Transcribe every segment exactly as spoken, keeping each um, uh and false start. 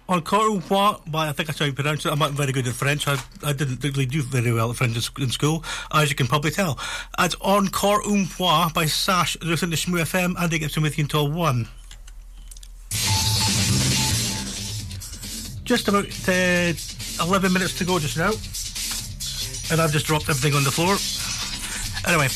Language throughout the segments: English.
Encore une fois, but I think that's how you pronounce it. I'm not very good at French. I, I didn't really do very well at French in school, as you can probably tell. It's Encore une fois by Sash. They're listening to Shmoo F M, and they get with you until one. Just about uh, eleven minutes to go just now, and I've just dropped everything on the floor. Anyway,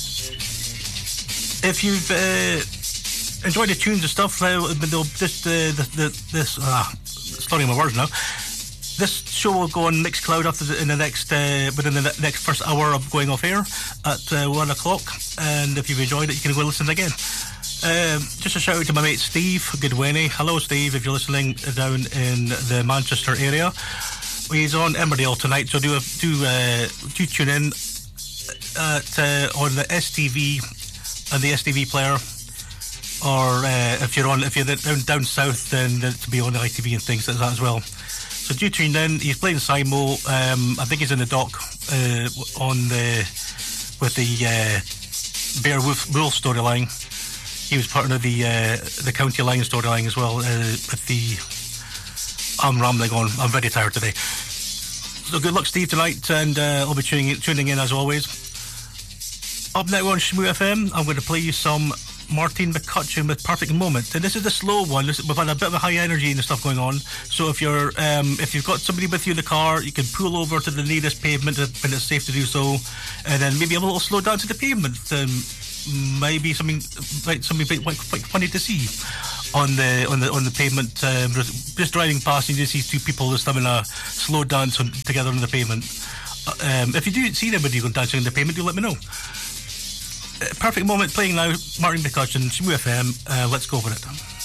if you've uh, enjoyed the tunes and stuff, uh, just uh, the, the, this ah, starting my words now. This show will go on Mixcloud after the, in the next uh, within the next first hour of going off air at uh, one o'clock. And if you've enjoyed it, you can go listen again. Um, just a shout out to my mate Steve Goodwinnie. Hello, Steve, if you're listening down in the Manchester area. He's on Emmerdale tonight, so do a, do uh, do tune in at uh, on the S T V and the S T V player, or uh, if you're on if you're down down south, then to be on the I T V and things like that as well. So do tune in. He's playing Simo. Um, I think he's in the dock uh, on the with the uh, Bear Wolf, Wolf storyline. He was part of the uh, the County Line storyline as well. Uh, with the I'm rambling on. I'm very tired today. So good luck, Steve, tonight, and uh, I'll be tuning in, tuning in as always. Up now on Shmoo F M, I'm going to play you some Martine McCutcheon with Perfect Moment, and this is the slow one. This, we've had a bit of a high energy and stuff going on, so if you're um, if you've got somebody with you in the car, you can pull over to the nearest pavement when it's safe to do so, and then maybe have a little slow down to the pavement. Um, maybe something like something quite, quite funny to see on the on the on the pavement. Um, just driving past, and you just see two people just having a slow dance on, together on the pavement. Um, if you do see anybody going dancing on the pavement, do let me know. Uh, Perfect Moment playing now. Martine McCutcheon, Shmoo F M. Uh, let's go for it.